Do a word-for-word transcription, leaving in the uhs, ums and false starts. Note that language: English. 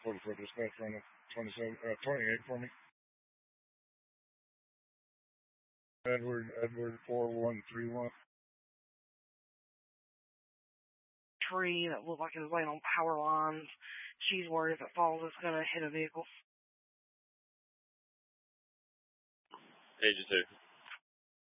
forty foot dispatch on the twenty-seven, uh, twenty-eight for me. Edward, Edward four one three one. Tree that looked like it was laying on power lines. She's worried if it falls, it's going to hit a vehicle. Agent two.